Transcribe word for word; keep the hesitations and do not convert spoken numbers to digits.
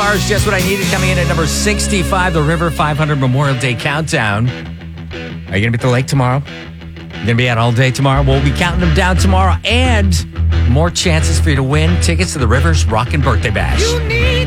Stars, Just What I Needed, coming in at number sixty-five, the River five hundred Memorial Day Countdown. Are you going to be at the lake tomorrow? You're going to be out all day tomorrow? We'll be counting them down tomorrow, and more chances for you to win tickets to the River's Rockin' Birthday Bash. You need